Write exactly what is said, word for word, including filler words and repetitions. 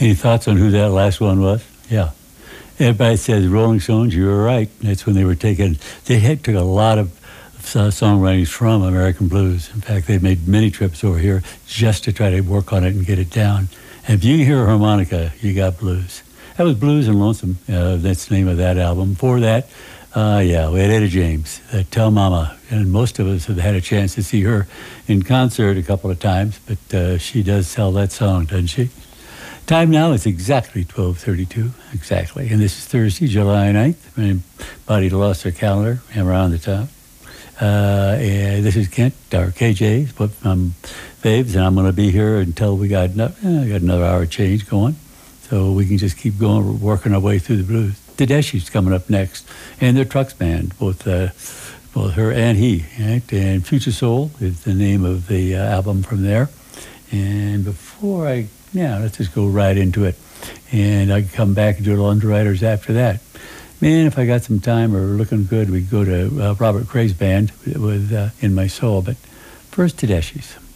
Any thoughts on who that last one was? Yeah. Everybody says Rolling Stones. You were right. That's when they were taking, they had, took a lot of uh, songwritings from American blues. In fact, they made many trips over here just to try to work on it and get it down. And if you hear a harmonica, you got blues. That was Blues and Lonesome. Uh, that's the name of that album. Before that, uh, yeah, we had Etta James, uh, Tell Mama. And most of us have had a chance to see her in concert a couple of times, but uh, she does sell that song, doesn't she? Time now is exactly twelve thirty-two, exactly. And this is Thursday, July ninth. Everybody lost their calendar around the top. Uh, and this is Kent, our K J, but um, Faves, and I'm going to be here until we got, no, eh, got another hour change going. So we can just keep going, working our way through the blues. Tedeschi's coming up next, and their Trucks Band, both uh, both her and he. Right? And Future Soul is the name of the uh, album from there. And before I... Yeah, let's just go right into it. And I can come back and do a little underwriters after that. Man, if I got some time or looking good, we'd go to uh, Robert Cray's band with uh, In My Soul. But first, Tedeschi's.